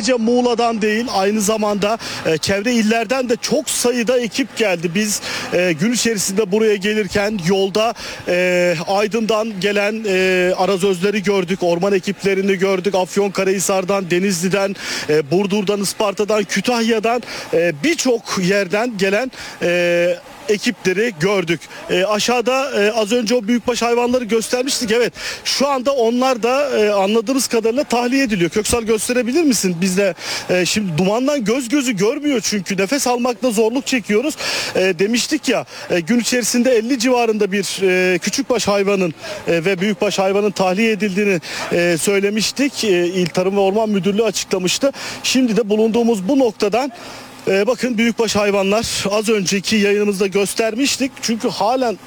sadece Muğla'dan değil, aynı zamanda çevre illerden de çok sayıda ekip geldi. Biz gün içerisinde buraya gelirken yolda Aydın'dan gelen arazözleri gördük, orman ekiplerini gördük. Afyonkarahisar'dan, Denizli'den, Burdur'dan, Isparta'dan, Kütahya'dan birçok yerden gelen ekipleri gördük. Aşağıda az önce o büyükbaş hayvanları göstermiştik. Evet, şu anda onlar da anladığımız kadarıyla tahliye ediliyor. Köksal, gösterebilir misin? Biz de şimdi dumandan göz gözü görmüyor, çünkü nefes almakta zorluk çekiyoruz. Demiştik ya, gün içerisinde 50 civarında bir küçükbaş hayvanın ve büyükbaş hayvanın tahliye edildiğini söylemiştik. İl Tarım ve Orman Müdürlüğü açıklamıştı. Şimdi de bulunduğumuz bu noktadan bakın, büyükbaş hayvanlar az önceki yayınımızda göstermiştik. Çünkü halen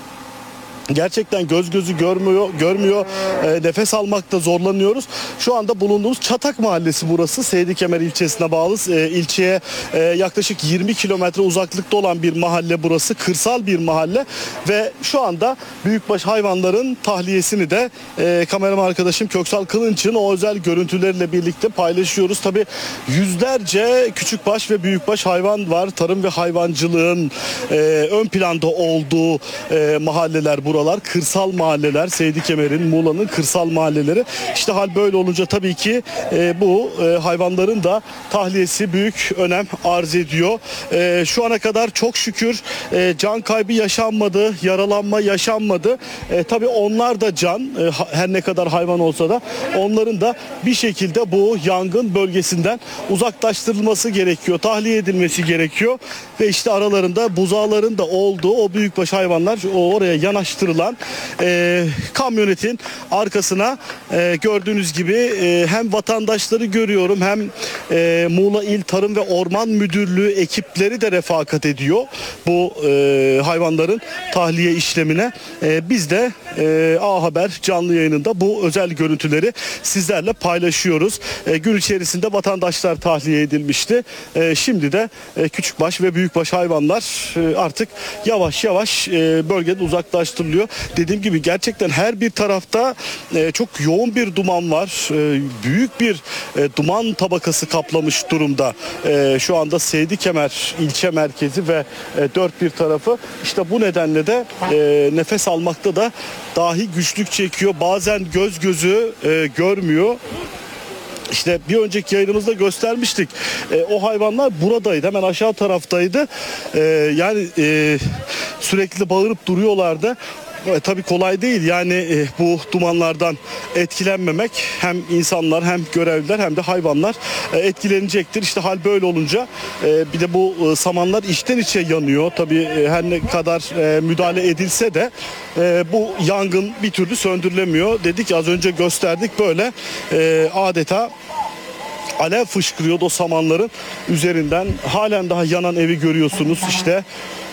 gerçekten göz gözü görmüyor. Nefes almakta zorlanıyoruz. Şu anda bulunduğumuz Çatak Mahallesi burası. Seydikemer ilçesine bağlı. İlçeye yaklaşık 20 kilometre uzaklıkta olan bir mahalle burası. Kırsal bir mahalle ve şu anda büyükbaş hayvanların tahliyesini de kameraman arkadaşım Köksal Kılınç'ın o özel görüntüleriyle birlikte paylaşıyoruz. Tabii yüzlerce küçükbaş ve büyükbaş hayvan var. Tarım ve hayvancılığın ön planda olduğu mahalleler buralar. Kırsal mahalleler, Seydikemer'in, Muğla'nın kırsal mahalleleri. İşte hal böyle olunca tabii ki bu hayvanların da tahliyesi büyük önem arz ediyor. Şu ana kadar çok şükür can kaybı yaşanmadı, yaralanma yaşanmadı. Tabii onlar da can, her ne kadar hayvan olsa da onların da bir şekilde bu yangın bölgesinden uzaklaştırılması gerekiyor, tahliye edilmesi gerekiyor. Ve işte aralarında buzağların da olduğu o büyükbaş hayvanlar oraya yanaştırılan kamyonetin arkasına gördüğünüz gibi hem vatandaşları görüyorum, hem Muğla İl Tarım ve Orman Müdürlüğü ekipleri de refakat ediyor bu hayvanların tahliye işlemine. Biz de A Haber canlı yayınında bu özel görüntüleri sizlerle paylaşıyoruz. Gün içerisinde vatandaşlar tahliye edilmişti. Şimdi de küçükbaş ve büyükbaş hayvanlar artık yavaş yavaş bölgeden uzaklaştırılıyor. Dediğim gibi gerçekten her bir tarafta çok yoğun bir duman var. Büyük bir duman tabakası kaplamış durumda. Şu anda Seydikemer ilçe merkezi ve dört bir tarafı. İşte bu nedenle de nefes almakta da dahi güçlük çekiyor. Bazen göz gözü görmüyor. İşte bir önceki yayınımızda göstermiştik. O hayvanlar buradaydı. Hemen aşağı taraftaydı. Yani sürekli bağırıp duruyorlardı. Tabii kolay değil yani bu dumanlardan etkilenmemek, hem insanlar hem görevliler hem de hayvanlar etkilenecektir. İşte hal böyle olunca bir de bu samanlar içten içe yanıyor. Tabii her ne kadar müdahale edilse de bu yangın bir türlü söndürülemiyor. Dedik, az önce gösterdik, böyle adeta alev fışkırıyordu o samanların üzerinden. Halen daha yanan evi görüyorsunuz işte.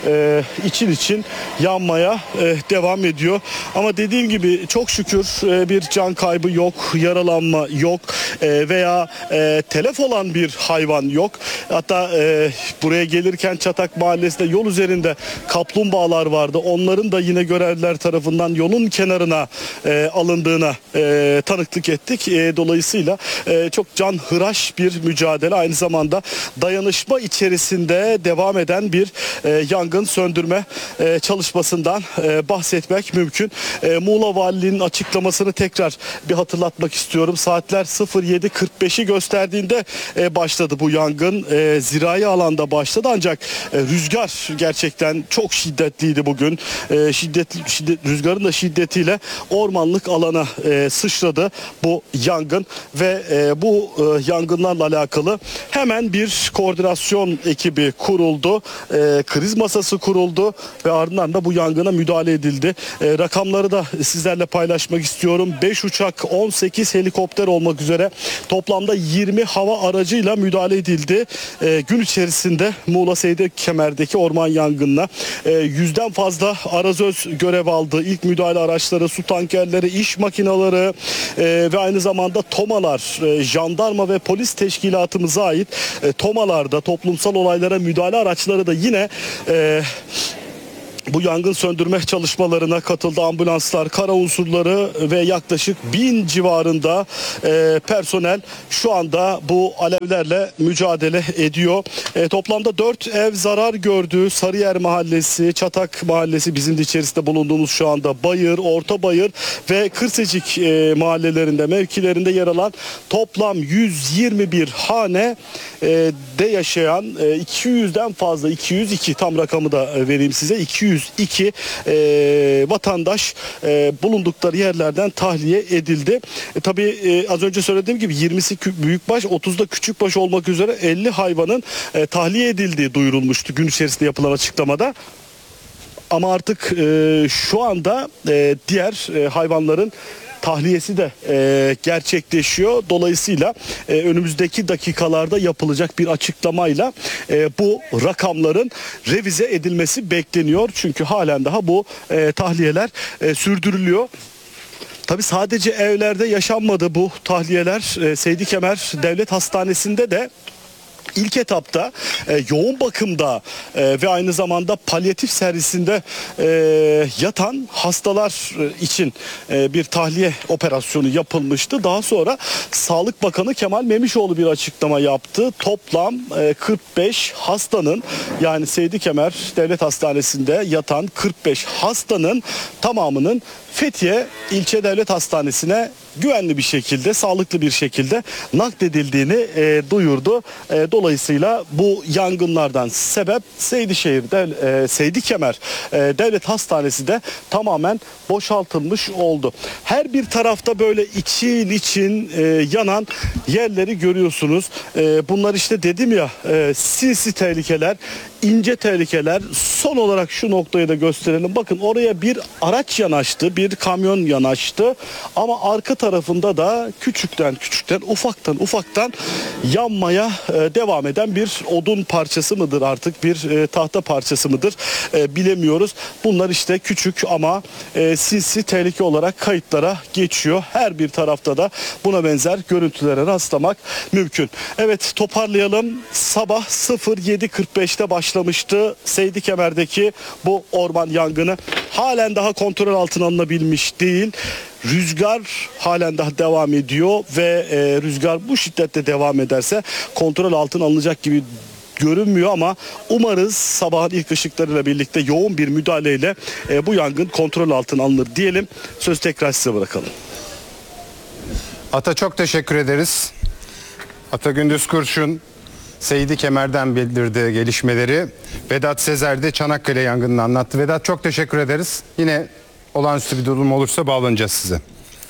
için yanmaya devam ediyor. Ama dediğim gibi çok şükür bir can kaybı yok, yaralanma yok veya telef olan bir hayvan yok. Hatta buraya gelirken Çatak Mahallesi'nde yol üzerinde kaplumbağalar vardı. Onların da yine görevliler tarafından yolun kenarına alındığına tanıklık ettik. Dolayısıyla çok canhıraş bir mücadele, aynı zamanda dayanışma içerisinde devam eden bir yangın söndürme çalışmasından bahsetmek mümkün. Muğla Valiliğinin açıklamasını tekrar bir hatırlatmak istiyorum. Saatler 07.45'i gösterdiğinde başladı bu yangın. Zirai alanda başladı, ancak rüzgar gerçekten çok şiddetliydi bugün. Rüzgarın da şiddetiyle ormanlık alana sıçradı bu yangın ve bu yangınlarla alakalı hemen bir koordinasyon ekibi kuruldu. Kriz masası kuruldu ve ardından da bu yangına müdahale edildi. Rakamları da sizlerle paylaşmak istiyorum. 5 uçak, 18 helikopter olmak üzere toplamda 20 hava aracıyla müdahale edildi. Gün içerisinde Muğla Seydikemer'deki orman yangınına 100'den fazla arazöz görev aldı. İlk müdahale araçları, su tankerleri, iş makineleri ve aynı zamanda TOMA'lar, jandarma ve polis teşkilatımıza ait TOMA'larda, toplumsal olaylara müdahale araçları da yine Bu yangın söndürme çalışmalarına katıldı ambulanslar, kara unsurları ve yaklaşık 1000 civarında personel şu anda bu alevlerle mücadele ediyor. Toplamda 4 ev zarar gördü. Sarıyer Mahallesi, Çatak Mahallesi, bizim de içerisinde bulunduğumuz şu anda Bayır, Orta Bayır ve Kırsecik mahallelerinde, mevkilerinde yer alan toplam 121 hane de yaşayan 200'den fazla, 202 tam rakamı da vereyim size, 202 vatandaş bulundukları yerlerden tahliye edildi. Tabii az önce söylediğim gibi 20'si büyükbaş, 30'da küçükbaş olmak üzere 50 hayvanın tahliye edildiği duyurulmuştu gün içerisinde yapılan açıklamada. Ama artık şu anda diğer hayvanların tahliyesi de gerçekleşiyor. Dolayısıyla önümüzdeki dakikalarda yapılacak bir açıklamayla bu rakamların revize edilmesi bekleniyor. Çünkü halen daha bu tahliyeler sürdürülüyor. Tabii sadece evlerde yaşanmadı bu tahliyeler. Seydi Kemer Devlet Hastanesi'nde de İlk etapta yoğun bakımda ve aynı zamanda palyatif servisinde yatan hastalar için bir tahliye operasyonu yapılmıştı. Daha sonra Sağlık Bakanı Kemal Memişoğlu bir açıklama yaptı. Toplam 45 hastanın, yani Seydi Kemer Devlet Hastanesi'nde yatan 45 hastanın tamamının Fethiye İlçe Devlet Hastanesi'ne güvenli bir şekilde, sağlıklı bir şekilde nakledildiğini duyurdu. Dolayısıyla bu yangınlardan sebep Seydi Kemer Devlet Hastanesi de tamamen boşaltılmış oldu. Her bir tarafta böyle için yanan yerleri görüyorsunuz. Bunlar işte dedim ya, sinsi tehlikeler, ince tehlikeler. Son olarak şu noktayı da gösterelim. Bakın, oraya bir araç yanaştı, bir kamyon yanaştı ama arka tarafında da küçükten ufaktan yanmaya devam eden bir odun parçası mıdır artık, bir tahta parçası mıdır bilemiyoruz. Bunlar işte küçük ama sinsi tehlike olarak kayıtlara geçiyor. Her bir tarafta da buna benzer görüntülere rastlamak mümkün. Evet, toparlayalım. Sabah 07.45'te başlamıştı Seydi Kemer'deki bu orman yangını. Halen daha kontrol altına alınabilmiş değil. Rüzgar halen daha devam ediyor ve rüzgar bu şiddette devam ederse kontrol altına alınacak gibi görünmüyor ama umarız sabahın ilk ışıklarıyla birlikte yoğun bir müdahaleyle bu yangın kontrol altına alınır diyelim. Sözü tekrar size bırakalım. Ata, çok teşekkür ederiz. Ata Gündüz Kurşun Seydi Kemer'den bildirdiği gelişmeleri, Vedat Sezer de Çanakkale yangınını anlattı. Vedat, çok teşekkür ederiz. Yine olağanüstü bir durum olursa bağlanacağız size.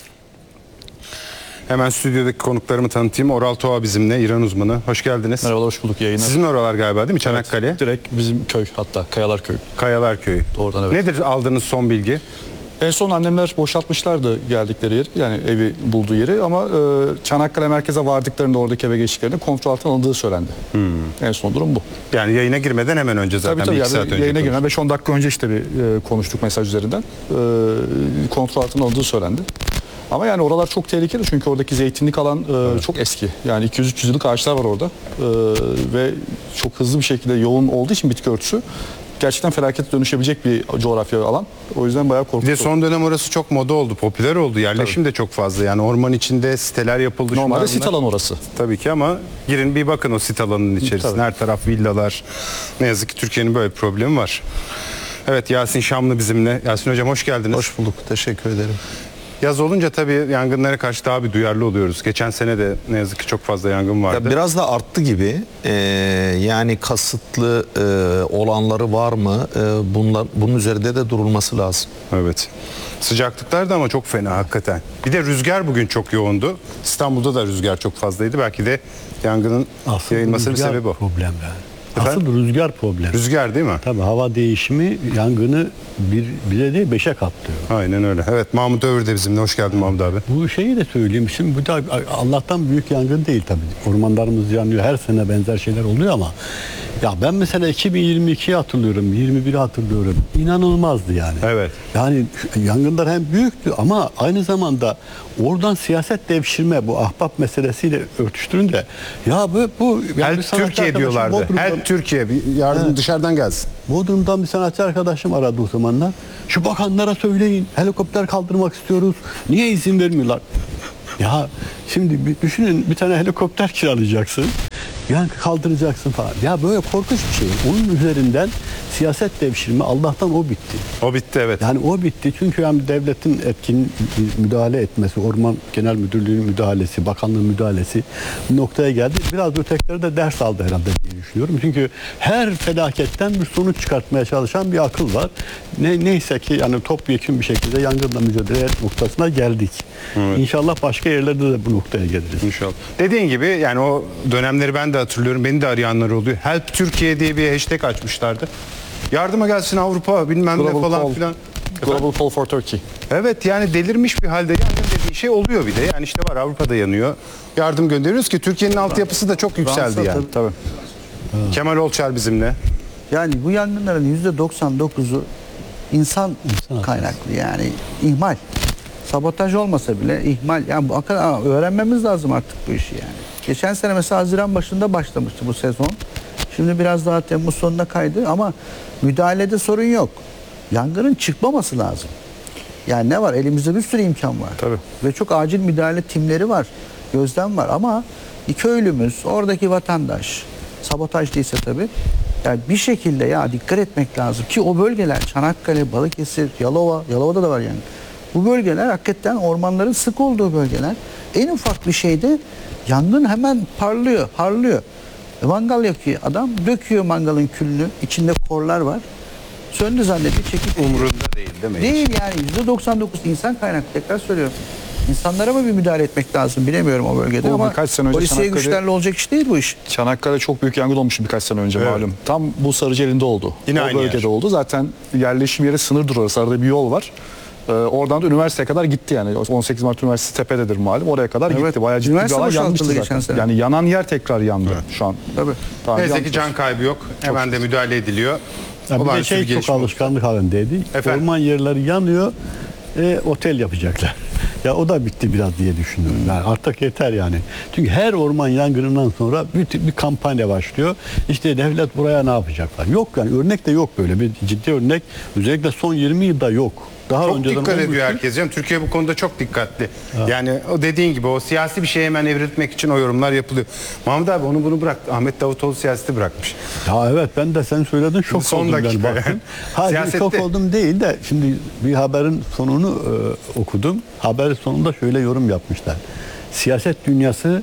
Hemen stüdyodaki konuklarımı tanıtayım. Oral Toğa bizimle, İran uzmanı. Hoş geldiniz. Merhaba, hoş bulduk, yayınlar. Sizin oralar galiba değil mi, Çanakkale? Evet, direkt bizim köy, hatta Kayalar Köyü. Kayalar Köyü. Doğrudan, evet. Nedir aldığınız son bilgi? En son annemler boşaltmışlardı geldikleri yeri, yani evi bulduğu yeri, ama Çanakkale merkeze vardıklarında, oradaki eve geçtiklerinde kontrol altına alındığı söylendi. En son durum bu. Yani yayına girmeden hemen önce zaten. Tabii, bir iki saat önce yayına girmeden 5-10 dakika önce işte bir konuştuk mesaj üzerinden. Kontrol altına alındığı söylendi. Ama yani oralar çok tehlikeli, çünkü oradaki zeytinlik alan çok eski. Yani 200-300 yıllık ağaçlar var orada ve çok hızlı bir şekilde yoğun olduğu için bitki örtüsü gerçekten felakete dönüşebilecek bir coğrafya alan. O yüzden bayağı korkutucu. Bir de son dönem orası çok moda oldu, popüler oldu. Yerleşim de çok fazla. Yani orman içinde siteler yapıldı. Normalde sit alanı orası. Tabii ki, ama girin bir bakın o sit alanının içerisine. Tabii. Her taraf villalar. Ne yazık ki Türkiye'nin böyle bir problemi var. Evet, Yasin Şamlı bizimle. Yasin Hocam, hoş geldiniz. Hoş bulduk. Teşekkür ederim. Yaz olunca tabii yangınlara karşı daha bir duyarlı oluyoruz. Geçen sene de ne yazık ki çok fazla yangın vardı. Ya biraz da arttı gibi. Yani kasıtlı olanları var mı? Bunun üzerinde de durulması lazım. Evet. Sıcaklıklar da ama çok fena hakikaten. Bir de rüzgar bugün çok yoğundu. İstanbul'da da rüzgar çok fazlaydı. Belki de yangının yayılmasının bir sebebi o. Problem yani. Efendim? Asıl rüzgar problem. Rüzgar değil mi? Tabii hava değişimi yangını bire değil 5'e katlıyor. Aynen öyle. Evet, Mahmut Övür de bizimle. Hoş geldin Mahmut abi. Bu şeyi de söyleyeyim. Şimdi bu da Allah'tan büyük yangın değil tabii. Ormanlarımız yanıyor. Her sene benzer şeyler oluyor ama Ya ben mesela 2022'yi hatırlıyorum, 21'i hatırlıyorum. İnanılmazdı yani. Evet. Yani yangınlar hem büyüktü ama aynı zamanda oradan siyaset devşirme, bu ahbap meselesiyle örtüştürünce ya bu yani bir Help sanatçı Türkiye arkadaşım diyorlardı. Bodrum'dan- Help Türkiye, bir yardım dışarıdan gelsin. Bodrum'dan bir sanatçı arkadaşım aradı o zamanlar. Şu bakanlara söyleyin, helikopter kaldırmak istiyoruz. Niye izin vermiyorlar? Ya şimdi düşünün, bir tane helikopter kiralayacaksın. Yani kaldıracaksın falan. Ya böyle korkunç bir şey. Onun üzerinden siyaset devşirme, Allah'tan o bitti. O bitti, evet. Yani o bitti çünkü yani devletin etkin müdahale etmesi, Orman Genel Müdürlüğü'nün müdahalesi, bakanlığın müdahalesi bir noktaya geldi. Biraz ötekileri de ders aldı herhalde diye düşünüyorum. Çünkü her felaketten bir sonuç çıkartmaya çalışan bir akıl var. Neyse ki yani topyekun bir şekilde yangınla mücadele noktasına geldik. İnşallah başka yerlerde de bu noktaya geliriz. İnşallah. Dediğin gibi yani o dönemleri ben de hatırlıyorum. Beni de arayanlar oluyor. Help Türkiye diye bir hashtag açmışlardı. Yardıma gelsin Avrupa bilmem ne falan filan. Global Call for Turkey. Evet, yani delirmiş bir halde yangın dediği şey oluyor bir de. Yani işte var, Avrupa'da yanıyor. Yardım gönderiyoruz ki Türkiye'nin altyapısı da çok yükseldi Fransa yani. Tabii. Kemal Olçar bizimle. Yani bu yangınların %99'u insan kaynaklı, yani ihmal. Sabotaj olmasa bile ihmal. Yani öğrenmemiz lazım artık bu işi yani. Geçen sene mesela Haziran başında başlamıştı bu sezon. Şimdi biraz daha Temmuz sonuna kaydı ama müdahalede sorun yok. Yangının çıkmaması lazım. Yani ne var? Elimizde bir sürü imkan var. Tabii. Ve çok acil müdahale timleri var. Gözlem var ama köylümüz, oradaki vatandaş, sabotaj değilse tabii. Yani bir şekilde ya dikkat etmek lazım ki o bölgeler Çanakkale, Balıkesir, Yalova'da da var yani. Bu bölgeler hakikaten ormanların sık olduğu bölgeler. En ufak bir şeyde yangın hemen parlıyor, harlıyor. Mangal yakıyor adam, döküyor mangalın külünü, içinde korlar var. Söndü zannediyor, çekip Umurunda değil mi? değil yani %99 insan kaynaklı, tekrar söylüyorum. İnsanlara mı bir müdahale etmek lazım bilemiyorum o bölgede Bu ama birkaç sene önce polisiye Çanakkale- güçlerle olacak iş değil bu iş. Çanakkale çok büyük yangın olmuş birkaç sene önce malum. Tam bu Sarıceli'nde oldu. Yine o aynı bölgede yer. oldu. Zaten yerleşim yeri sınır duvarı. Arada bir yol var. Oradan da üniversiteye kadar gitti yani. 18 Mart Üniversitesi tepededir malum. Oraya kadar Evet. gitti. Bayağı ciddi bir Üniversite alan yanmıştı boşaltıldı zaten. geçen sene. Yani yanan yer tekrar yandı şu an. Tabii. Daha Neyse ki yanmış. can kaybı yok. Hemen de müdahale ediliyor. Ya bir de Olağanüstü şey bir çok gelişme oldu. alışkanlık halindeydi. Efendim? Orman yerleri yanıyor, otel yapacaklar. Ya o da bitti biraz diye düşünüyorum. Yani artık yeter yani. Çünkü her orman yangınından sonra bir kampanya başlıyor. İşte devlet buraya ne yapacaklar? Yok yani, örnek de yok, böyle bir ciddi örnek. Özellikle son 20 yılda yok. Daha Çok önceden dikkat ediyor olmuştu. herkes canım. Türkiye bu konuda çok dikkatli. Yani o dediğin gibi o siyasi bir şeyi hemen evriltmek için o yorumlar yapılıyor. Mahmut abi onu bunu bıraktı. Ahmet Davutoğlu siyaseti bırakmış. Ya evet, ben de sen söyledin, şok Son oldum ben dakika. baktım. Hayır, Siyasette. şok oldum değil de şimdi bir haberin sonunu okudum. Haberin sonunda şöyle yorum yapmışlar. Siyaset dünyası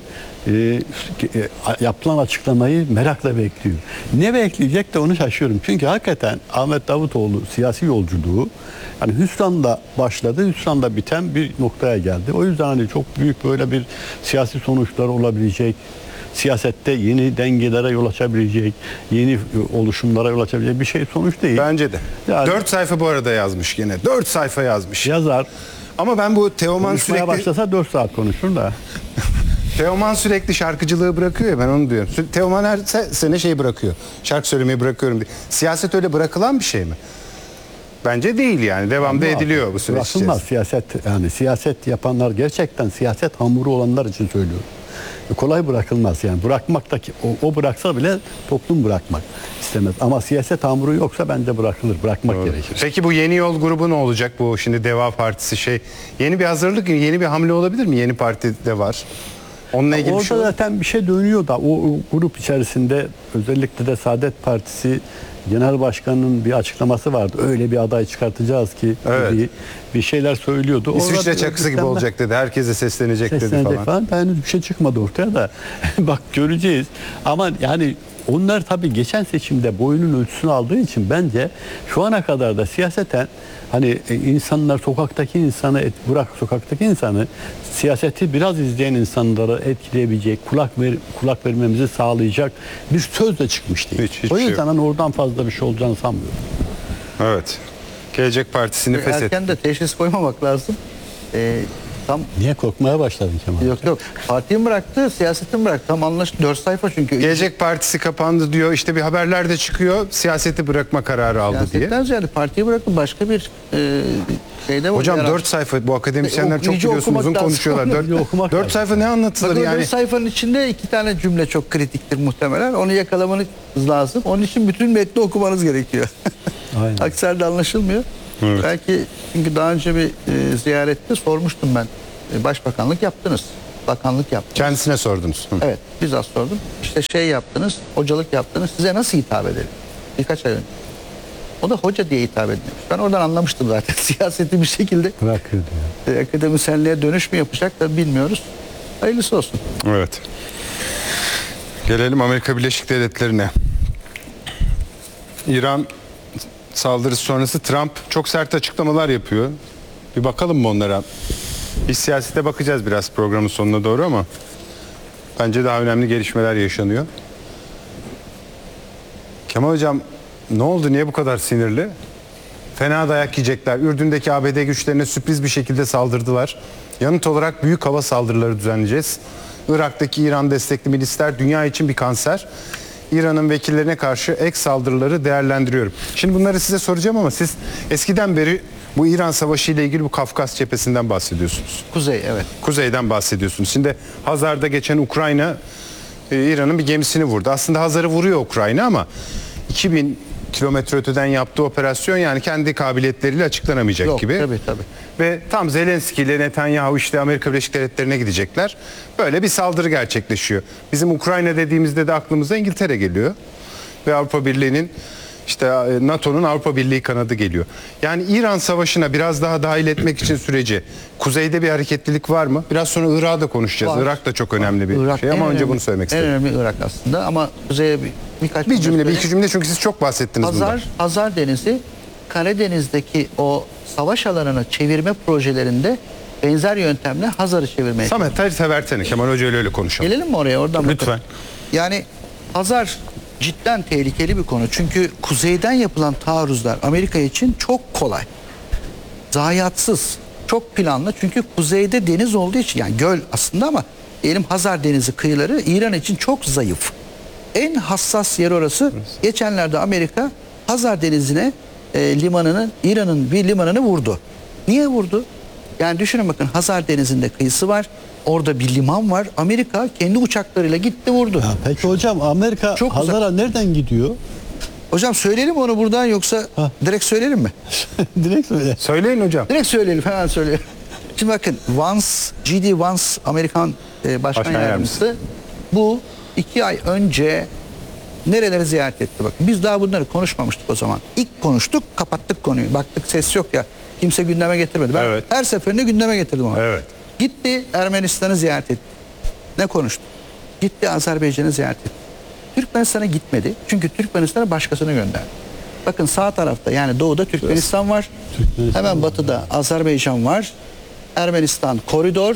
yapılan açıklamayı merakla bekliyor. Ne bekleyecek de onu şaşıyorum. Çünkü hakikaten Ahmet Davutoğlu siyasi yolculuğu hani hüsranla başladı, hüsranla biten bir noktaya geldi. O yüzden hani çok büyük böyle bir siyasi sonuçlar olabilecek, siyasette yeni dengelere yol açabilecek, yeni oluşumlara yol açabilecek bir şey sonuç değil. Bence de. Yani- 4 sayfa bu arada yazmış gene. 4 sayfa yazmış. Yazar Ama ben bu Teoman konuşmaya sürekli başlasa 4 saat konuşur da. Teoman sürekli şarkıcılığı bırakıyor ya, ben onu diyorum. Teoman her sene şey bırakıyor. Şarkı söylemeyi bırakıyorum diye. Siyaset öyle bırakılan bir şey mi? Bence değil yani. Devamda ediliyor bu süreç Bırakılmaz içerisinde. siyaset, yani siyaset yapanlar, gerçekten siyaset hamuru olanlar için söylüyorum. Kolay bırakılmaz yani. Bırakmak da o bıraksa bile toplum bırakmak istemez. Ama siyaset hamuru yoksa bence bırakılır. Bırakmak gerekir. Peki bu Yeni Yol grubu ne olacak, bu şimdi Deva Partisi şey? Yeni bir hazırlık, yeni bir hamle olabilir mi? Yeni partide var. Onunla ilgili bir Orada şey olur mu? zaten bir şey dönüyor da o grup içerisinde özellikle de Saadet Partisi Genel Başkanı'nın bir açıklaması vardı. Öyle bir aday çıkartacağız ki Evet. gibi bir şeyler söylüyordu. İsviçre Orada çakısı gibi örgütlenme- olacak dedi. Herkese seslenecek dedi seslenecek falan. falan. Henüz bir şey çıkmadı ortaya da. Bak göreceğiz. Ama yani onlar tabii geçen seçimde boyunun ölçüsünü aldığı için bence şu ana kadar da siyaseten hani insanlar, sokaktaki insanı bırak sokaktaki insanı, siyaseti biraz izleyen insanları etkileyebilecek, kulak vermemizi sağlayacak bir söz de çıkmış değil. Hiçbir O şey yüzden yok. hani oradan fazla bir şey olacağını sanmıyorum. Evet. Gelecek Partisi'ni feshetti. Erken de teşhis koymamak lazım. Tam Niye korkmaya başladın Kemal? yok. Partiyi mi bıraktı, siyasetini mi bıraktı? Tam anlaşıldı. 4 sayfa çünkü. Gelecek Partisi kapandı diyor. İşte bir haberler de çıkıyor. Siyaseti bırakma kararı aldı diye. Siyasetten ziyade partiyi bıraktı. Başka bir şeyde var. Hocam Yer 4 sayfa bu akademisyenler çok iyice biliyorsunuz uzun okumak lazım. konuşuyorlar. İyice okumak 4 lazım. sayfa ne anlatılır Bakın yani? 4 sayfanın içinde 2 tane cümle çok kritiktir muhtemelen. Onu yakalamanız lazım. Onun için bütün metni okumanız gerekiyor. Aynen. Aksi halde anlaşılmıyor. Evet. Belki çünkü daha önce bir ziyarette sormuştum ben. Başbakanlık yaptınız. Bakanlık yaptınız. Kendisine sordunuz. Hı. Evet, bizzat sordum. İşte şey yaptınız, hocalık yaptınız. Size nasıl hitap edelim? Birkaç ay önce. O da hoca diye hitap edilmiş. Ben oradan anlamıştım zaten. Siyaseti bir şekilde Bırakır diyor. akademisyenliğe dönüş mü yapacak da bilmiyoruz. Hayırlısı olsun. Evet. Gelelim Amerika Birleşik Devletleri'ne. İran saldırısı sonrası Trump çok sert açıklamalar yapıyor. Bir bakalım mı onlara? Biz siyasete bakacağız biraz programın sonuna doğru ama bence daha önemli gelişmeler yaşanıyor. Kemal Hocam ne oldu? Niye bu kadar sinirli? Fena dayak yiyecekler. Ürdün'deki ABD güçlerine sürpriz bir şekilde saldırdılar. Yanıt olarak büyük hava saldırıları düzenleyeceğiz. Irak'taki İran destekli milisler dünya için bir kanser. İran'ın vekillerine karşı ek saldırıları değerlendiriyorum. Şimdi bunları size soracağım ama siz eskiden beri bu İran Savaşı ile ilgili bu Kafkas cephesinden bahsediyorsunuz. Kuzey, evet. Kuzeyden bahsediyorsunuz. Şimdi Hazar'da geçen Ukrayna İran'ın bir gemisini vurdu. Aslında Hazar'ı vuruyor Ukrayna ama 2000 kilometre öteden yaptığı operasyon yani kendi kabiliyetleriyle açıklanamayacak Yok, gibi. tabii. Ve tam Zelenski ile Netanyahu işte Amerika Birleşik Devletleri'ne gidecekler. Böyle bir saldırı gerçekleşiyor. Bizim Ukrayna dediğimizde de aklımıza İngiltere geliyor. Ve Avrupa Birliği'nin işte NATO'nun Avrupa Birliği kanadı geliyor. Yani İran Savaşı'na biraz daha dahil etmek için süreci kuzeyde bir hareketlilik var mı? Biraz sonra Irak'ı da konuşacağız. Var. Irak da çok önemli bir Irak şey en ama önce önemli- bunu söylemek En istedim. önemli Irak aslında ama kuzeye birkaç Bir cümle, bir söyleyeyim. iki cümle çünkü siz çok bahsettiniz bundan. Hazar Denizi, Karadeniz'deki o savaş alanını çevirme projelerinde benzer yöntemle Hazar'ı çevirmeye Samet harita versene. Kemal Hoca öyle konuşalım. Gelelim mi oraya? Oradan bakalım. Lütfen. Yani Hazar cidden tehlikeli bir konu. Çünkü kuzeyden yapılan taarruzlar Amerika için çok kolay. Zayiatsız, çok planlı. Çünkü kuzeyde deniz olduğu için yani göl aslında ama diyelim Hazar Denizi kıyıları İran için çok zayıf. En hassas yer orası. Geçenlerde Amerika Hazar Denizi'ne limanını, İran'ın bir limanını vurdu. Niye vurdu? Yani düşünün bakın Hazar Denizi'nde kıyısı var. Orada bir liman var. Amerika kendi uçaklarıyla gitti vurdu. Ya peki hocam Amerika Çok uzak. Hazar'a nereden gidiyor? Hocam söyleyelim onu buradan yoksa direkt söyleyelim mi? Direkt söyle. Söyleyin hocam. Direkt söyleyelim, hemen söyleyelim. Şimdi bakın G.D. Vance Amerikan başkan yardımcısı bu 2 ay önce nereleri ziyaret etti bakın. Biz daha bunları konuşmamıştık o zaman. İlk konuştuk, kapattık konuyu. Baktık ses yok ya. Kimse gündeme getirmedi. Ben Evet. her seferinde gündeme getirdim onu. Evet. Gitti Ermenistan'ı ziyaret etti. Ne konuştu? Gitti Azerbaycan'ı ziyaret etti. Türkmenistan'a gitmedi. Çünkü Türkmenistan'a başkasını gönderdi. Bakın sağ tarafta yani doğuda Türkmenistan var. Hemen batıda Azerbaycan var. Ermenistan koridor.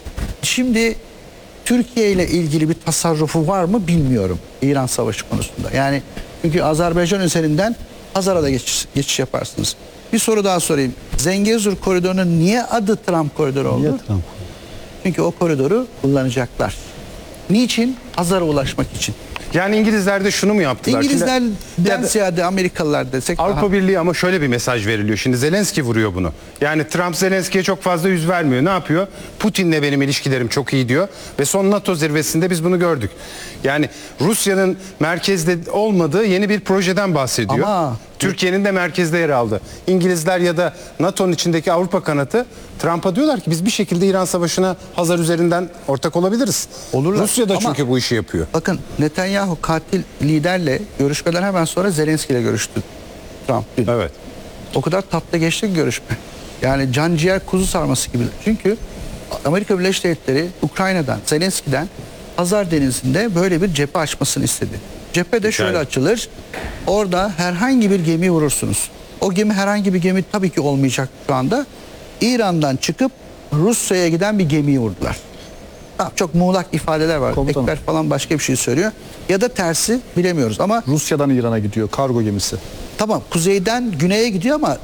Şimdi Türkiye ile ilgili bir tasarrufu var mı bilmiyorum İran Savaşı konusunda. Yani çünkü Azerbaycan üzerinden Hazar'a da geçiş yaparsınız. Bir soru daha sorayım. Zengezur koridorunun niye adı Trump koridoru oldu? Niye Trump? Çünkü o koridoru kullanacaklar. Niçin? Hazar'a ulaşmak için. Yani İngilizler de şunu mu yaptılar? Şimdi- İngilizlerden Ya da- ziyade Amerikalılar desek daha... Avrupa Birliği ama şöyle bir mesaj veriliyor. Şimdi Zelenski vuruyor bunu. Yani Trump Zelenski'ye çok fazla yüz vermiyor. Ne yapıyor? Putin'le benim ilişkilerim çok iyi diyor. Ve son NATO zirvesinde biz bunu gördük. Yani Rusya'nın merkezde olmadığı yeni bir projeden bahsediyor. Ama- Türkiye'nin de merkezde yer aldı. İngilizler ya da NATO'nun içindeki Avrupa kanatı Trump'a diyorlar ki biz bir şekilde İran Savaşı'na Hazar üzerinden ortak olabiliriz. Olurlar. Rusya da Ama- çünkü bu işi yapıyor. Bakın Netanyahu katil liderle görüşmeden hemen sonra Zelenski ile görüştü Trump dün. Evet. O kadar tatlı geçti ki görüşme. Yani can ciğer kuzu sarması gibi. Çünkü Amerika Birleşik Devletleri Ukrayna'dan, Zelenski'den Hazar Denizi'nde böyle bir cephe açmasını istedi. Cephe de şöyle açılır. Orada herhangi bir gemi vurursunuz. O gemi herhangi bir gemi tabii ki olmayacak şu anda. İran'dan çıkıp Rusya'ya giden bir gemiyi vurdular. Çok muğlak ifadeler var. Komutanım. Ekber falan başka bir şey söylüyor. Ya da tersi bilemiyoruz ama Rusya'dan İran'a gidiyor kargo gemisi. tamam kuzeyden güneye gidiyor ama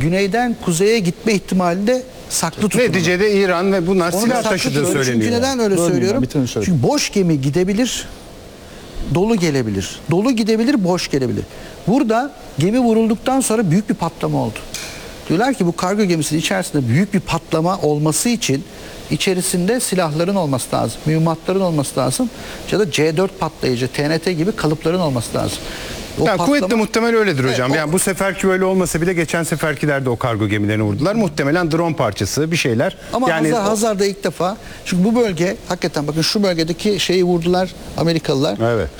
güneyden kuzeye gitme ihtimali de saklı tutulur. Neticede İran ve bunlar Onu silah saklı taşıdığı tutuyorum. söyleniyor. Çünkü neden öyle Bölmeyeyim söylüyorum? ben, bitirin söyleyeyim. Çünkü boş gemi gidebilir, dolu gelebilir. Dolu gidebilir, boş gelebilir. Burada gemi vurulduktan sonra büyük bir patlama oldu. Diyorlar ki bu kargo gemisinin içerisinde büyük bir patlama olması için içerisinde silahların olması lazım, mühimmatların olması lazım ya da C4 patlayıcı, TNT gibi kalıpların olması lazım. O Yani kuvvetle muhtemel öyledir hocam. Evet, Yani bu seferki öyle olmasa bile geçen seferkilerde o kargo gemilerini vurdular. Muhtemelen drone parçası bir şeyler. Ama yani Hazar'da ilk defa, çünkü bu bölge hakikaten bakın şu bölgedeki şeyi vurdular Amerikalılar. Evet.